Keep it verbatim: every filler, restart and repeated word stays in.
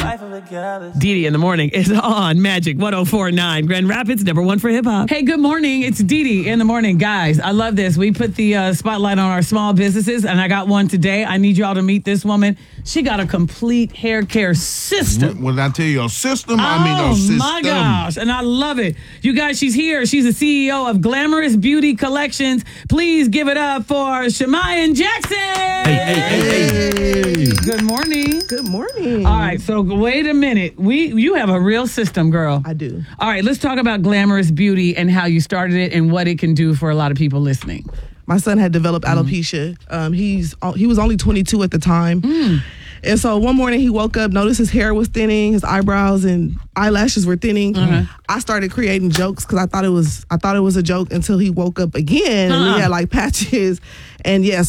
Dee Dee in the morning is on Magic one oh four point nine. Grand Rapids, number one for hip hop. Hey, good morning. It's Dee Dee in the morning. Guys, I love this. We put the uh, spotlight on our small businesses, and I got one today. I need y'all to meet this woman. She got a complete hair care system. When I tell you a system, oh, I mean a system. Oh, my gosh. And I love it. You guys, she's here. She's the C E O of Glamorous Beauty Collections. Please give it up for Shemayan Jackson. Hey, hey, hey, hey. Good morning. Good morning. All right, so wait a minute. We You have a real system, girl. I do. All right, let's talk about Glamorous Beauty and how you started it and what it can do for a lot of people listening. My son had developed alopecia. Um, he's he was only twenty-two at the time. Mm. And so one morning he woke up, noticed his hair was thinning, his eyebrows and eyelashes were thinning. Uh-huh. I started creating jokes because I thought it was I thought it was a joke until he woke up again and uh-huh. we had like patches. And yes,